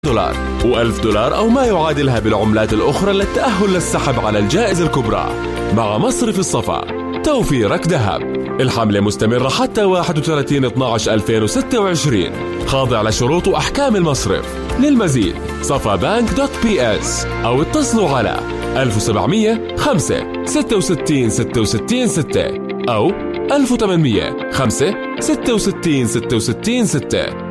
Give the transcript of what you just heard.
دولار و$1000 أو ما يعادلها بالعملات الأخرى للتأهل للسحب على الجائزة الكبرى. مع مصرف الصفا، توفيرك ذهب. الحملة مستمرة حتى 31/12/2026، خاضع لشروط وأحكام المصرف. للمزيد صفابانك.bs أو اتصلوا على 1700 5 66 66 6 أو 1800 5 66 66 6.